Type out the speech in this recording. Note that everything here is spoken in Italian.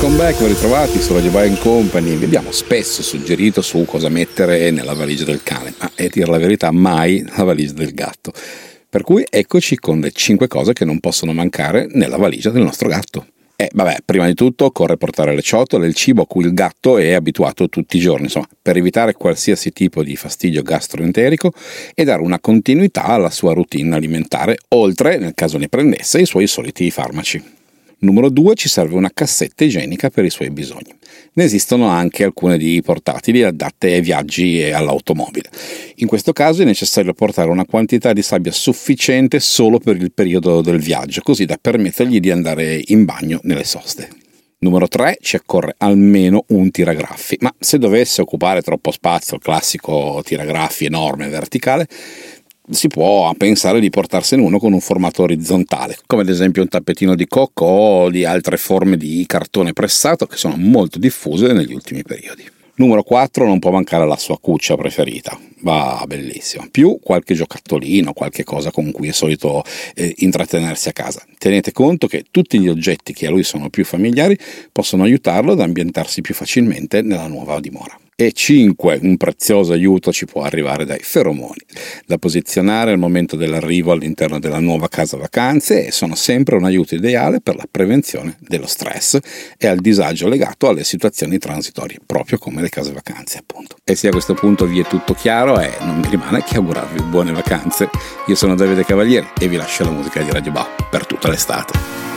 Welcome back, ben ritrovati su Radio Bike Company. Vi abbiamo spesso suggerito su cosa mettere nella valigia del cane, ma a dire la verità mai nella valigia del gatto. Per cui eccoci con le 5 cose che non possono mancare nella valigia del nostro gatto. Prima di tutto occorre portare le ciotole, il cibo a cui il gatto è abituato tutti i giorni, insomma, per evitare qualsiasi tipo di fastidio gastroenterico e dare una continuità alla sua routine alimentare, oltre, nel caso ne prendesse, i suoi soliti farmaci. Numero 2, ci serve una cassetta igienica per i suoi bisogni. Ne esistono anche alcune di portatili adatte ai viaggi e all'automobile. In questo caso è necessario portare una quantità di sabbia sufficiente solo per il periodo del viaggio, così da permettergli di andare in bagno nelle soste. Numero 3, ci occorre almeno un tiragraffi, ma se dovesse occupare troppo spazio il classico tiragraffi enorme verticale, si può pensare di portarsene uno con un formato orizzontale, come ad esempio un tappetino di cocco o di altre forme di cartone pressato che sono molto diffuse negli ultimi periodi. Numero 4, non può mancare la sua cuccia preferita, bellissima, più qualche giocattolino, qualche cosa con cui è solito intrattenersi a casa. Tenete conto che tutti gli oggetti che a lui sono più familiari possono aiutarlo ad ambientarsi più facilmente nella nuova dimora. E 5, un prezioso aiuto ci può arrivare dai feromoni, da posizionare al momento dell'arrivo all'interno della nuova casa vacanze, e sono sempre un aiuto ideale per la prevenzione dello stress e al disagio legato alle situazioni transitorie, proprio come le case vacanze, appunto. E se a questo punto vi è tutto chiaro, non mi rimane che augurarvi buone vacanze. Io sono Davide Cavalieri e vi lascio la musica di Radio Bao per tutta l'estate.